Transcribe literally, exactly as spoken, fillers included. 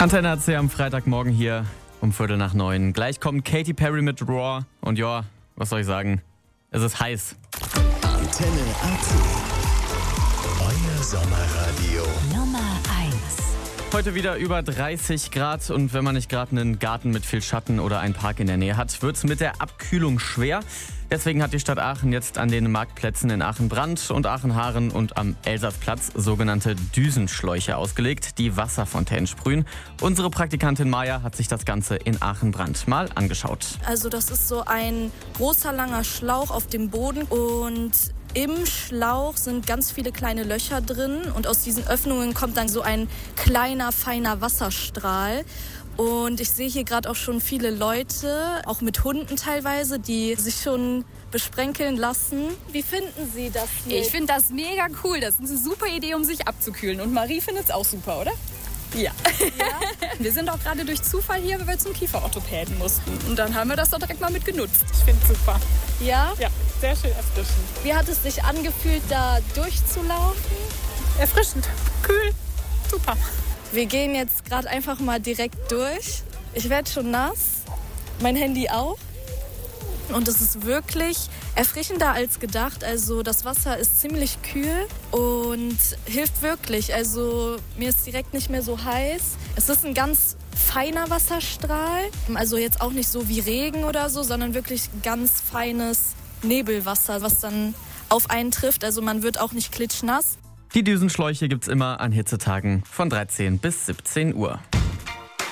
Antenne A C am Freitagmorgen hier um Viertel nach neun. Gleich kommt Katy Perry mit Raw. Und ja, was soll ich sagen? Es ist heiß. Antenne A C. Euer Sommerradio. Nummer eins. Heute wieder über dreißig Grad und wenn man nicht gerade einen Garten mit viel Schatten oder einen Park in der Nähe hat, wird es mit der Abkühlung schwer. Deswegen hat die Stadt Aachen jetzt an den Marktplätzen in Aachen-Brand und Aachen-Haaren und am Elsassplatz sogenannte Düsenschläuche ausgelegt, die Wasserfontänen sprühen. Unsere Praktikantin Maja hat sich das Ganze in Aachen-Brand mal angeschaut. Also das ist so ein großer, langer Schlauch auf dem Boden und im Schlauch sind ganz viele kleine Löcher drin und aus diesen Öffnungen kommt dann so ein kleiner, feiner Wasserstrahl. Und ich sehe hier gerade auch schon viele Leute, auch mit Hunden teilweise, die sich schon besprenkeln lassen. Wie finden Sie das hier? Ich finde das mega cool. Das ist eine super Idee, um sich abzukühlen. Und Marie findet es auch super, oder? Ja. ja. Wir sind auch gerade durch Zufall hier, weil wir zum Kieferorthopäden mussten. Und dann haben wir das doch direkt mal mit genutzt. Ich finde es super. Ja? Ja, sehr schön erfrischend. Wie hat es sich angefühlt, da durchzulaufen? Erfrischend. Kühl. Super. Wir gehen jetzt gerade einfach mal direkt durch. Ich werde schon nass, mein Handy auch. Und es ist wirklich erfrischender als gedacht. Also das Wasser ist ziemlich kühl und hilft wirklich. Also mir ist direkt nicht mehr so heiß. Es ist ein ganz feiner Wasserstrahl. Also jetzt auch nicht so wie Regen oder so, sondern wirklich ganz feines Nebelwasser, was dann auf einen trifft. Also man wird auch nicht klitschnass. Die Düsenschläuche gibt's immer an Hitzetagen von dreizehn bis siebzehn Uhr.